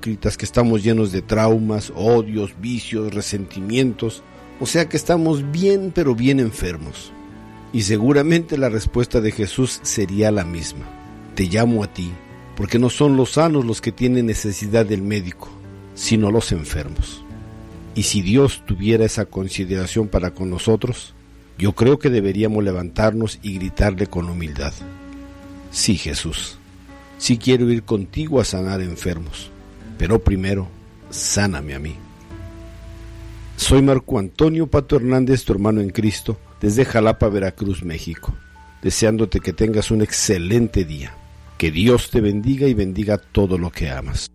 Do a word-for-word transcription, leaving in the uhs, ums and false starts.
hipócritas, que estamos llenos de traumas, odios, vicios, resentimientos, o sea que estamos bien pero bien enfermos. Y seguramente la respuesta de Jesús sería la misma: te llamo a ti, porque no son los sanos los que tienen necesidad del médico, sino los enfermos. Y si Dios tuviera esa consideración para con nosotros, yo creo que deberíamos levantarnos y gritarle con humildad: sí, Jesús, sí quiero ir contigo a sanar enfermos, pero primero, sáname a mí. Soy Marco Antonio Pato Hernández, tu hermano en Cristo, desde Jalapa, Veracruz, México, deseándote que tengas un excelente día. Que Dios te bendiga y bendiga todo lo que amas.